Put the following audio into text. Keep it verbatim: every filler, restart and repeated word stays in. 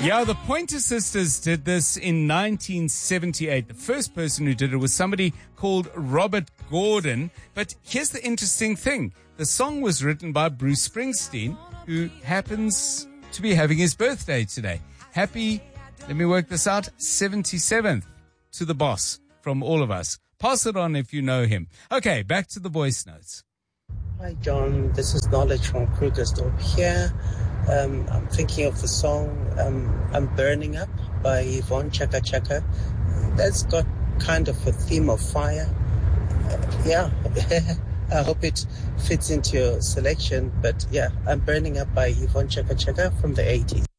Yeah, the Pointer Sisters did this in nineteen seventy-eight. The first person who did it was somebody called Robert Gordon. But here's the interesting thing. The song was written by Bruce Springsteen, who happens to be having his birthday today. Happy, let me work this out, seventy-seventh to the boss from all of us. Pass it on if you know him. Okay, back to the voice notes. Hi, John. This is Knowledge from Krugersdorp here. Um, I'm thinking of the song um, I'm Burning Up by Yvonne Chaka Chaka. That's got kind of a theme of fire. Uh, yeah, I hope it fits into your selection. But yeah, I'm Burning Up by Yvonne Chaka Chaka from the eighties.